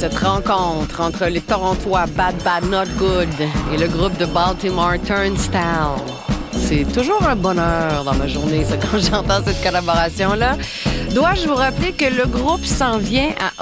cette rencontre entre les Torontois Bad Bad Not Good et le groupe de Baltimore Turnstile. C'est toujours un bonheur dans ma journée, ça, quand j'entends cette collaboration-là. Dois-je vous rappeler que le groupe s'en vient à